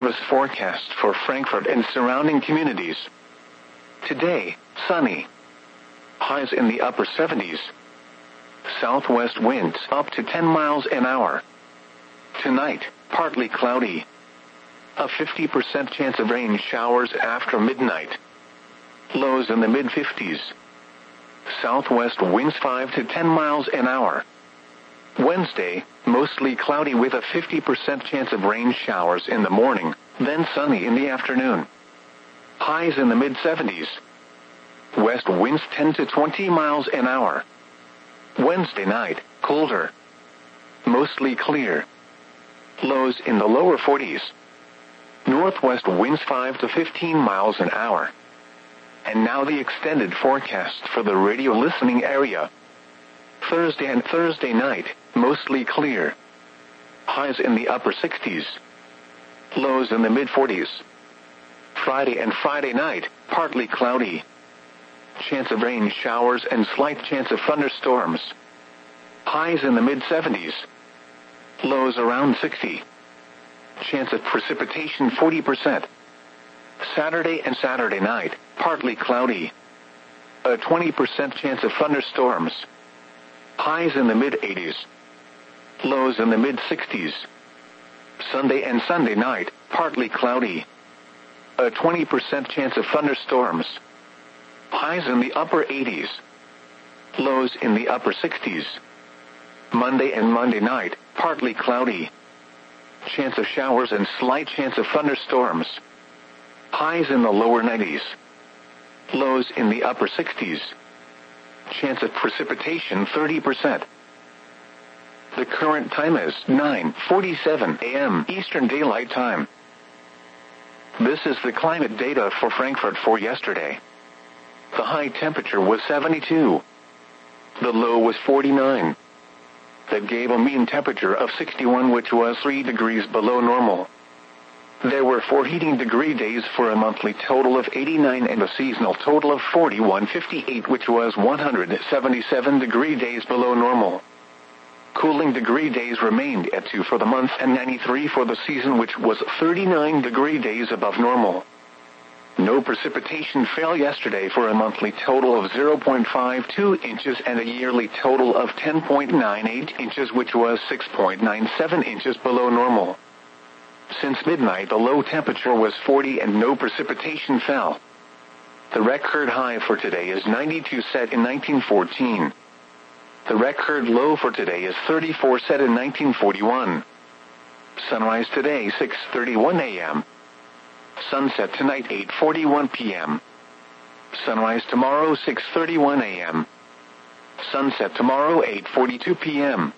service forecast for Frankfurt and surrounding communities. Today, sunny. Highs in the upper 70s. Southwest winds up to 10 miles an hour. Tonight, partly cloudy. A 50% chance of rain showers after midnight. Lows in the mid-50s. Southwest winds 5 to 10 miles an hour. Wednesday, mostly cloudy with a 50% chance of rain showers in the morning, then sunny in the afternoon. Highs in the mid-70s. West winds 10 to 20 miles an hour. Wednesday night, colder. Mostly clear. Lows in the lower 40s. Northwest winds 5 to 15 miles an hour. And now the extended forecast for the radio listening area. Thursday and Thursday night, mostly clear. Highs in the upper 60s. Lows in the mid-40s. Friday and Friday night, partly cloudy. Chance of rain showers and slight chance of thunderstorms. Highs in the mid-70s. Lows around 60. Chance of precipitation 40%. Saturday and Saturday night, partly cloudy. A 20% chance of thunderstorms. Highs in the mid-80s. Lows in the mid-60s. Sunday and Sunday night, partly cloudy. A 20% chance of thunderstorms. Highs in the upper 80s. Lows in the upper 60s. Monday and Monday night, partly cloudy. Chance of showers and slight chance of thunderstorms. Highs in the lower 90s. Lows in the upper 60s. Chance of precipitation 30%. The current time is 9:47 a.m. Eastern Daylight Time. This is the climate data for Frankfurt for yesterday. The high temperature was 72. The low was 49. That gave a mean temperature of 61, which was 3 degrees below normal. There were 4 heating degree days for a monthly total of 89 and a seasonal total of 41.58, which was 177 degree days below normal. Cooling degree days remained at 2 for the month and 93 for the season, which was 39 degree days above normal. No precipitation fell yesterday for a monthly total of 0.52 inches and a yearly total of 10.98 inches, which was 6.97 inches below normal. Since midnight, the low temperature was 40 and no precipitation fell. The record high for today is 92, set in 1914. The record low for today is 34, set in 1941. Sunrise today 6:31 a.m. Sunset tonight 8:41 p.m. Sunrise tomorrow 6:31 a.m. Sunset tomorrow 8:42 p.m.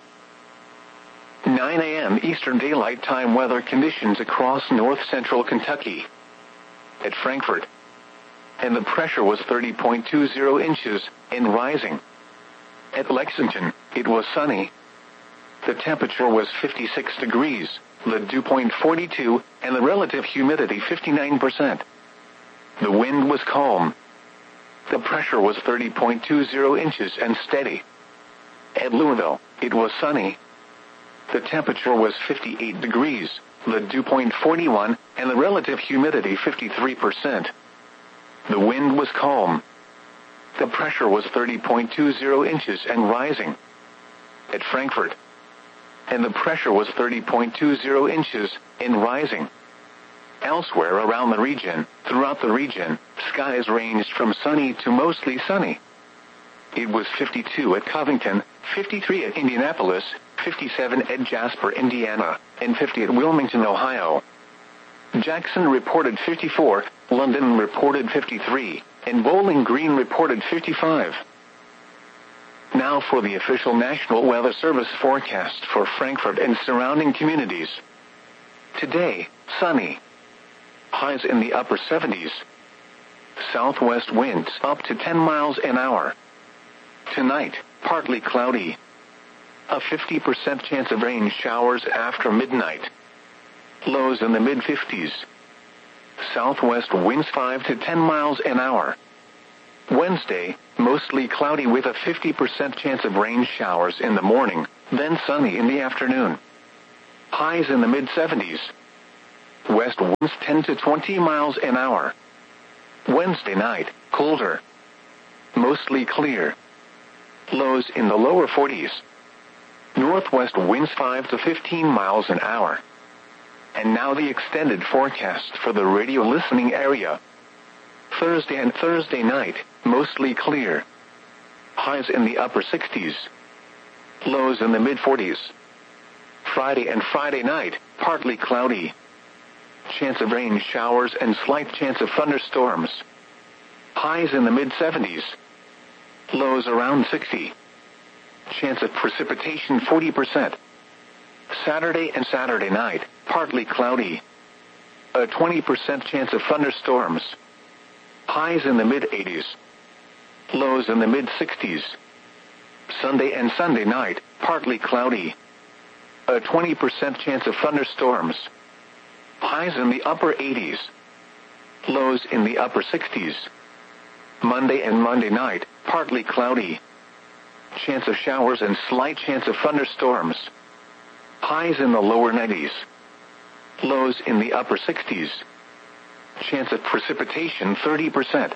9 a.m. Eastern Daylight Time weather conditions across north-central Kentucky. At Frankfurt. And the pressure was 30.20 inches, and rising. At Lexington, it was sunny. The temperature was 56 degrees, the dew point 42, and the relative humidity 59%. The wind was calm. The pressure was 30.20 inches and steady. At Louisville, it was sunny. The temperature was 58 degrees, the dew point 41, and the relative humidity 53%. The wind was calm. The pressure was 30.20 inches and rising. At Frankfurt. And the pressure was 30.20 inches and rising. Elsewhere around the region, throughout the region, skies ranged from sunny to mostly sunny. It was 52 at Covington, 53 at Indianapolis, 57 at Jasper, Indiana, and 50 at Wilmington, Ohio. Jackson reported 54, London reported 53, and Bowling Green reported 55. Now for the official National Weather Service forecast for Frankfurt and surrounding communities. Today, sunny. Highs in the upper 70s. Southwest winds up to 10 miles an hour. Tonight, partly cloudy. A 50% chance of rain showers after midnight. Lows in the mid-50s. Southwest winds 5 to 10 miles an hour. Wednesday, mostly cloudy with a 50% chance of rain showers in the morning, then sunny in the afternoon. Highs in the mid-70s. West winds 10 to 20 miles an hour. Wednesday night, colder. Mostly clear. Lows in the lower 40s. Northwest winds 5 to 15 miles an hour. And now the extended forecast for the radio listening area. Thursday and Thursday night, mostly clear. Highs in the upper 60s. Lows in the mid-40s. Friday and Friday night, partly cloudy. Chance of rain showers and slight chance of thunderstorms. Highs in the mid-70s. Lows around 60. Chance of precipitation 40%. Saturday and Saturday night, partly cloudy. A 20% chance of thunderstorms. Highs in the mid-80s. Lows in the mid-60s. Sunday and Sunday night, partly cloudy. A 20% chance of thunderstorms. Highs in the upper 80s. Lows in the upper 60s. Monday and Monday night, partly cloudy. Chance of showers and slight chance of thunderstorms. Highs in the lower 90s. Lows in the upper 60s. Chance of precipitation 30%.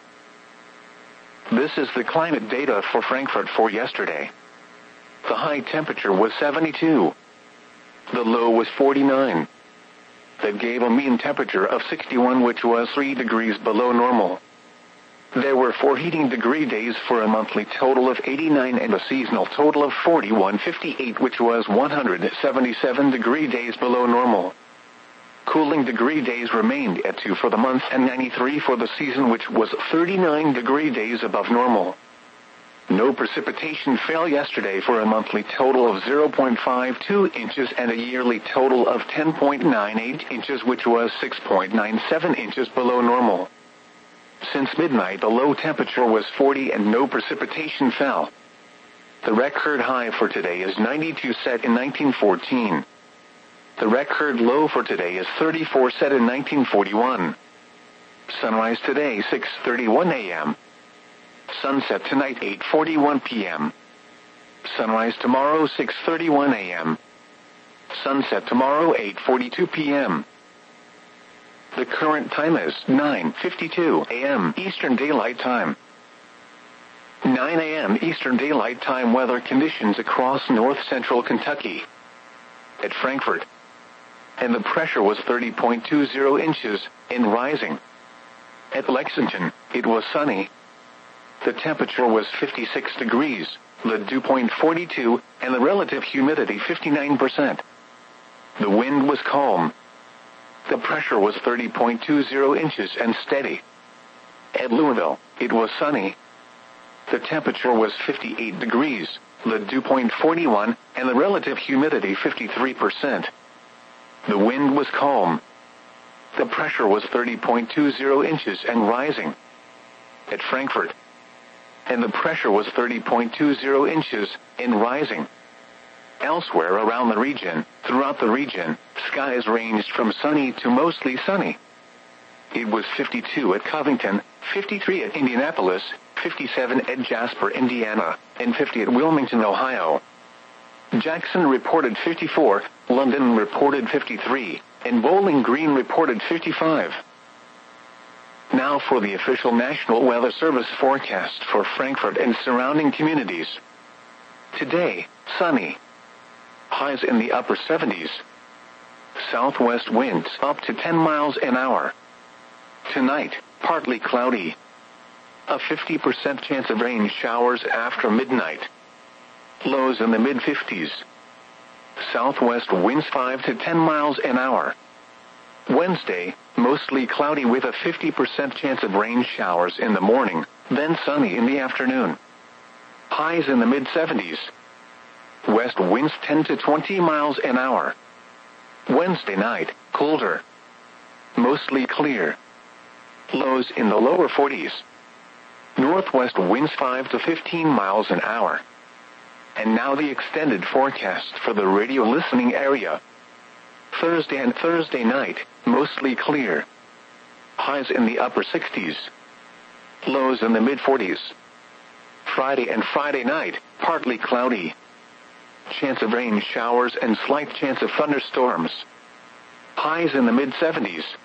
This is the climate data for Frankfurt for yesterday. The high temperature was 72. The low was 49. That gave a mean temperature of 61, which was 3 degrees below normal. There were 4 heating degree days for a monthly total of 89 and a seasonal total of 41.58, which was 177 degree days below normal. Cooling degree days remained at 2 for the month and 93 for the season, which was 39 degree days above normal. No precipitation fell yesterday for a monthly total of 0.52 inches and a yearly total of 10.98 inches, which was 6.97 inches below normal. Since midnight, the low temperature was 40 and no precipitation fell. The record high for today is 92, set in 1914. The record low for today is 34, set in 1941. Sunrise today 6:31 a.m. Sunset tonight 8:41 p.m. Sunrise tomorrow 6:31 a.m. Sunset tomorrow 8:42 p.m. The current time is 9:52 a.m. Eastern Daylight Time. 9 a.m. Eastern Daylight Time weather conditions across north-central Kentucky. At Frankfurt. And the pressure was 30.20 inches, and rising. At Lexington, it was sunny. The temperature was 56 degrees, the dew point 42, and the relative humidity 59%. The wind was calm. The pressure was 30.20 inches and steady. At Louisville, it was sunny. The temperature was 58 degrees, the dew point 41, and the relative humidity 53%. The wind was calm. The pressure was 30.20 inches and rising. At Frankfurt. And the pressure was 30.20 inches and rising. Elsewhere around the region, throughout the region, skies ranged from sunny to mostly sunny. It was 52 at Covington, 53 at Indianapolis, 57 at Jasper, Indiana, and 50 at Wilmington, Ohio. Jackson reported 54, London reported 53, and Bowling Green reported 55. Now for the official National Weather Service forecast for Frankfurt and surrounding communities. Today, sunny. Highs in the upper 70s. Southwest winds up to 10 miles an hour. Tonight, partly cloudy. A 50% chance of rain showers after midnight. Lows in the mid-50s. Southwest winds 5 to 10 miles an hour. Wednesday, mostly cloudy with a 50% chance of rain showers in the morning, then sunny in the afternoon. Highs in the mid-70s. West winds 10 to 20 miles an hour. Wednesday night, colder. Mostly clear. Lows in the lower 40s. Northwest winds 5 to 15 miles an hour. And now the extended forecast for the radio listening area. Thursday and Thursday night, mostly clear. Highs in the upper 60s. Lows in the mid-40s. Friday and Friday night, partly cloudy. Chance of rain showers and slight chance of thunderstorms. Highs in the mid 70s.